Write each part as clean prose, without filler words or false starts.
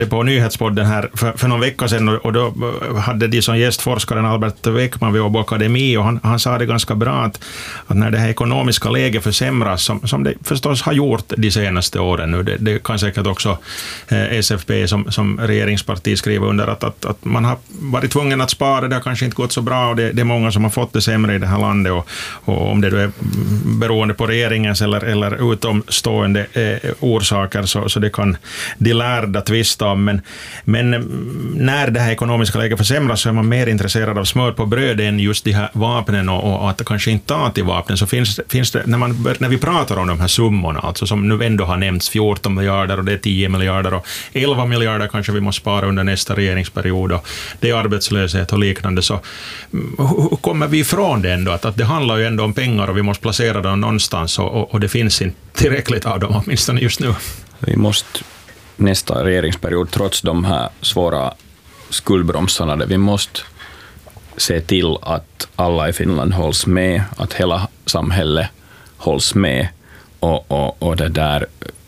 på nyhetspodden här för någon vecka sedan, och då hade de som gästforskaren Albert Wekman vid Åbo Akademi, och han sa det ganska bra att när det här ekonomiska läget försämras, som det förstås har gjort de senaste åren nu, det kan säkert också SFP som regeringsparti skriva under, att man har varit tvungen att spara, det har kanske inte gått så bra, och det är många som har fått det sämre i det här landet, och om det då är beroende på regeringens eller utomstående orsaker, så det kan de lärda tvista om, men när det här ekonomiska läget försämras så är man mer intresserad av smör på bröd än just de här vapnen, och att kanske inte ta till vapnen. Så finns det när vi pratar om de här summorna, alltså som nu ändå har nämnts 14 miljarder och det är 10 miljarder och 11 miljarder kanske vi måste spara under nästa regeringsperiod, och det är arbetslöshet och liknande, så hur kommer vi ifrån det ändå? Att det handlar ju ändå om pengar och vi måste placera dem någonstans, och det finns inte tillräckligt av dem åtminstone just nu. Vi måste nästa regeringsperiod, trots de här svåra skuldbromsarna, vi måste se till att alla i Finland hålls med, att hela samhället hålls med, och det där,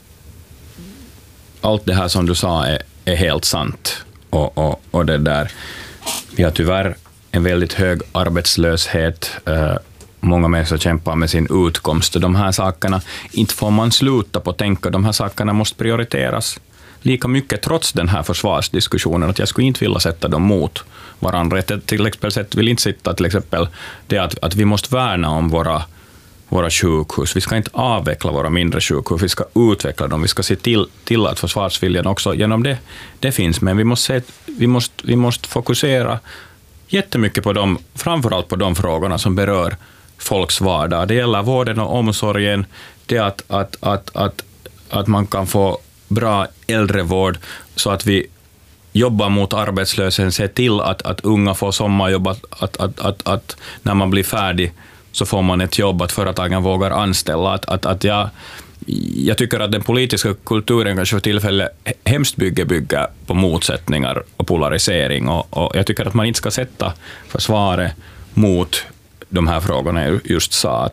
allt det här som du sa är helt sant, och det där, vi har tyvärr en väldigt hög arbetslöshet, många människor kämpar med sin utkomst, och de här sakerna, inte får man sluta på att tänka, de här sakerna måste prioriteras lika mycket trots den här försvarsdiskussionen, att jag skulle inte vilja sätta dem mot varandra. Till exempel vill inte sitta till exempel det att vi måste värna om våra sjukhus. Vi ska inte avveckla våra mindre sjukhus, vi ska utveckla dem, vi ska se till att försvarsviljan också genom det finns, men vi måste fokusera jättemycket på dem, framförallt på de frågorna som berör folks vardag. Det gäller vården och omsorgen, det att man kan få bra äldrevård, så att vi jobbar mot arbetslösheten, se till att unga får sommarjobb, att när man blir färdig så får man ett jobb, att företagen vågar anställa. Jag tycker att den politiska kulturen kanske för tillfället hemskt bygger på motsättningar och polarisering, och jag tycker att man inte ska sätta försvaret mot de här frågorna just sa,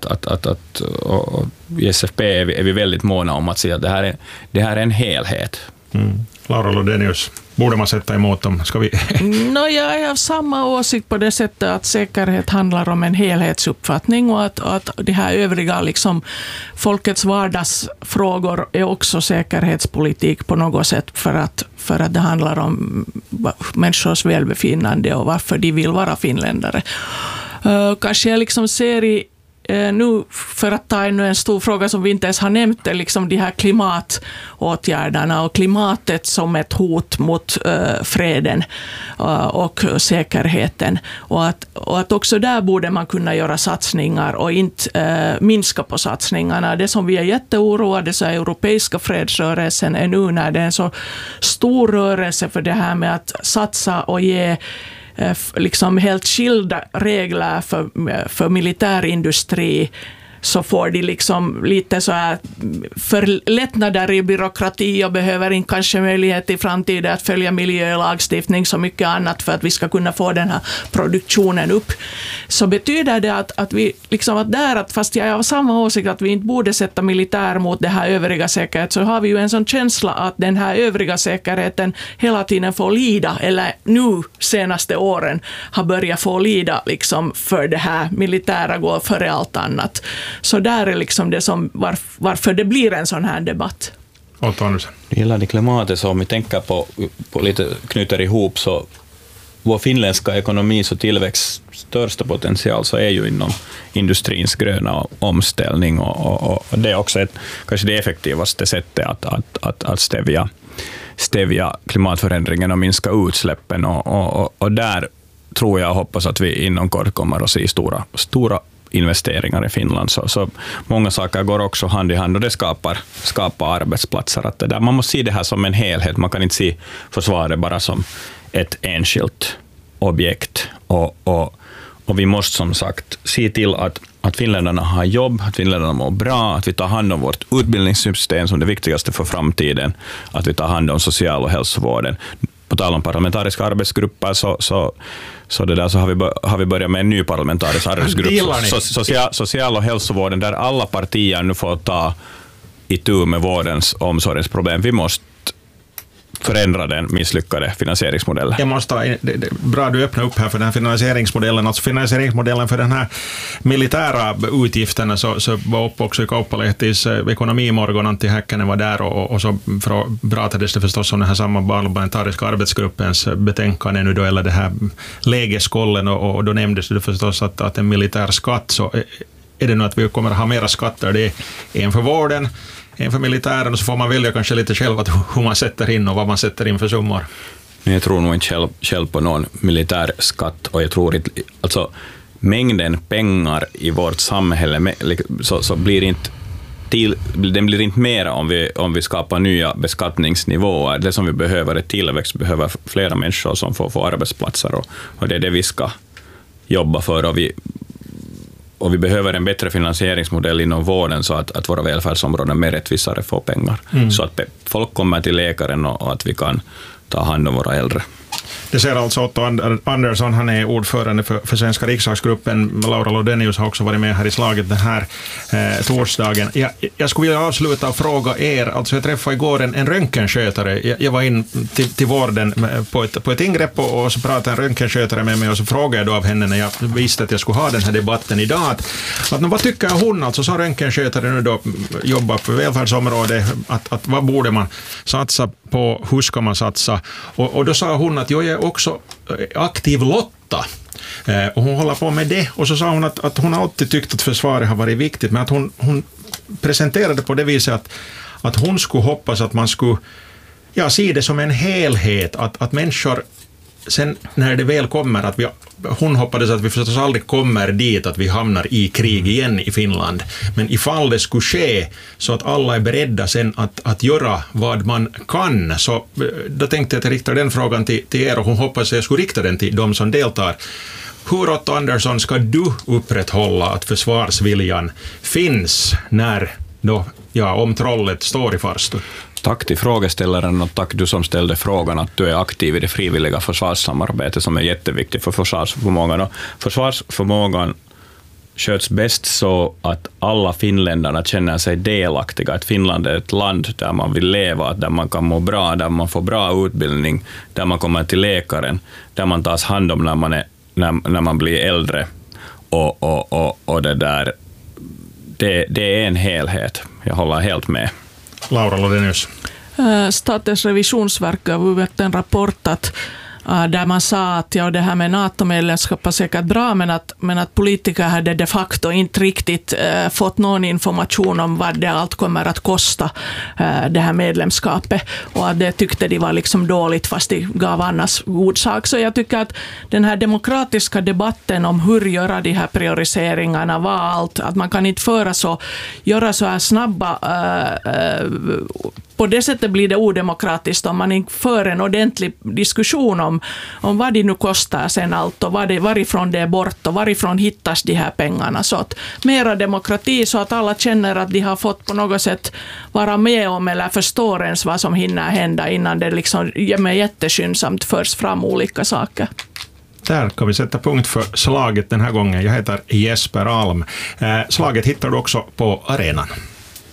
och i SFP är vi väldigt måna om att säga att det här är en helhet. Laura Lodenius, borde man sätta emot dem? Ska vi? Jag har samma åsikt på det sättet att säkerhet handlar om en helhetsuppfattning, och att det här övriga liksom folkets vardagsfrågor är också säkerhetspolitik på något sätt, för att det handlar om människors välbefinnande och varför de vill vara finländare. Kanske jag liksom ser nu, för att ta ännu en stor fråga som vi inte ens har nämnt, är liksom de här klimatåtgärderna och klimatet som ett hot mot freden och säkerheten, och att också där borde man kunna göra satsningar och inte minska på satsningarna. Det som vi är jätteoroade, så europeiska fredsrörelsen är nu, när det är en så stor rörelse för det här med att satsa och ge liksom helt skilda regler för militärindustri, så får de liksom lite så här förlättnader i byråkrati och behöver inte kanske möjlighet i framtiden att följa miljölagstiftning så mycket annat för att vi ska kunna få den här produktionen upp. Så betyder det att vi liksom att fast jag har samma åsikt att vi inte borde sätta militär mot det här övriga säkerhet, så har vi ju en sån känsla att den här övriga säkerheten hela tiden får lida, eller nu senaste åren har börjat få lida liksom för det här militära går före allt annat. Så där är liksom det som varför det blir en sån här debatt. Det gäller det klimatet, så om vi tänker på lite knyter ihop, så vår finländska ekonomi och tillväxt största potential så är ju inom industrins gröna omställning, och det är också kanske det effektivaste sättet att stävja klimatförändringen och minska utsläppen, och där tror jag och hoppas att vi inom kort kommer att se stora investeringar i Finland, så många saker går också hand i hand, och det skapar arbetsplatser. Att det där, man måste se det här som en helhet, man kan inte se försvaret bara som ett enskilt objekt, och vi måste som sagt se till att finländarna har jobb, att finländarna mår bra, att vi tar hand om vårt utbildningssystem som det viktigaste för framtiden, att vi tar hand om social- och hälsovården. På tal om parlamentariska arbetsgrupper, så det där, så har vi börjat med en ny parlamentarisk arbetsgrupp, social- och hälsovården, där alla partier nu får ta itu med vårdens och omsorgens problem. Vi måste förändra den misslyckade finansieringsmodellen. Jag måste, bra du öppnar upp här för den här finansieringsmodellen. Alltså finansieringsmodellen för den här militära utgifterna så var upp också i Kauppalehtis ekonomimorgon. Antti Häkkänen var där och så pratades det förstås om den här samma parlamentariska arbetsgruppens betänkande nu då, eller det här lägeskollen, och då nämndes det förstås att en militär skatt, så är det nu att vi kommer att ha mera skatter. Det är en för vården, en för militären, och så får man välja kanske lite själv att hur man sätter in och vad man sätter in för summor. Jag tror nog inte själv på någon militär skatt, och jag tror inte, alltså mängden pengar i vårt samhälle så blir inte den blir inte mer om vi skapar nya beskattningsnivåer. Det som vi behöver är tillväxt, behöver flera människor som får arbetsplatser, och det är det vi ska jobba för, och vi behöver en bättre finansieringsmodell inom vården så att våra välfärdsområden mer rättvisare får pengar. Så att folk kommer till läkaren och att vi kan ta hand om våra äldre. Det ser alltså Otto Andersson, han är ordförande för Svenska riksdagsgruppen. Laura Lodenius har också varit med här i slaget den här torsdagen. Jag skulle vilja avsluta och fråga er, alltså jag träffade igår en röntgenskötare. Jag var in till vården på ett ingrepp och så pratade en röntgenskötare med mig, och så frågade jag då av henne när jag visste att jag skulle ha den här debatten idag att vad tycker hon, alltså som röntgenskötare nu då jobbar på välfärdsområdet, att vad borde man satsa på, hur ska man satsa, och då sa hon att jag är också aktiv Lotta, och hon håller på med det, och så sa hon att hon alltid tyckt att försvaret har varit viktigt, men att hon presenterade på det viset att hon skulle hoppas att man skulle se det som en helhet, att människor sen när det väl kommer, att hon hoppades att vi förstås aldrig kommer dit att vi hamnar i krig igen i Finland, men ifall det skulle ske så att alla är beredda sen att göra vad man kan, så då tänkte jag att jag riktar den frågan till er, och hon hoppas att jag skulle rikta den till de som deltar. Hur, Otto Andersson, ska du upprätthålla att försvarsviljan finns när då, om trollet står i farstu? Tack till frågeställaren, och tack du som ställde frågan, att du är aktiv i det frivilliga försvarssamarbetet som är jätteviktigt för försvarsförmågan. Och försvarsförmågan sköts bäst så att alla finländarna känner sig delaktiga. Att Finland är ett land där man vill leva, där man kan må bra, där man får bra utbildning, där man kommer till läkaren, där man tas hand om när man blir äldre. Och det där, det är en helhet. Jag håller helt med. Laura Lodenius. Statens revisionsverk gav ut en rapport där man sa att det här med NATO-medlemskap är säkert bra, men att politiker hade de facto inte riktigt fått någon information om vad det allt kommer att kosta, det här medlemskapet, och att det tyckte de var liksom dåligt fast de gav annars god sak. Så jag tycker att den här demokratiska debatten om hur göra de här prioriseringarna var allt, att man kan inte göra så här snabba på det sättet blir det odemokratiskt om man inte för en ordentlig diskussion om vad det nu kostar sen allt, och varifrån det är bort och varifrån hittas de här pengarna. Så att mera demokrati, så att alla känner att de har fått på något sätt vara med om eller förstår ens vad som hinner hända innan det liksom jätteskyndsamt förs fram olika saker. Där kan vi sätta punkt för slaget den här gången. Jag heter Jesper Alm. Slaget hittar du också på arenan.